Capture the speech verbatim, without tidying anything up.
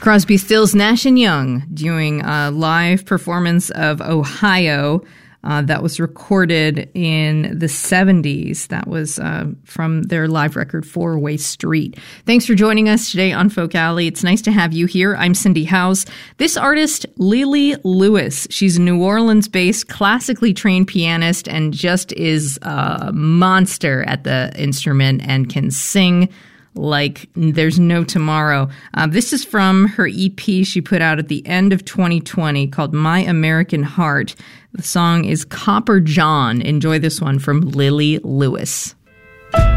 Crosby, Stills, Nash and Young doing a live performance of Ohio uh, that was recorded in the seventies. That was uh, from their live record, Four-Way Street. Thanks for joining us today on Folk Alley. It's nice to have you here. I'm Cindy House. This artist, Lily Lewis, she's a New Orleans-based, classically trained pianist and just is a monster at the instrument and can sing like there's no tomorrow. Uh, this is from her E P she put out at the end of twenty twenty called My American Heart. The song is Copper John. Enjoy this one from Lily Lewis.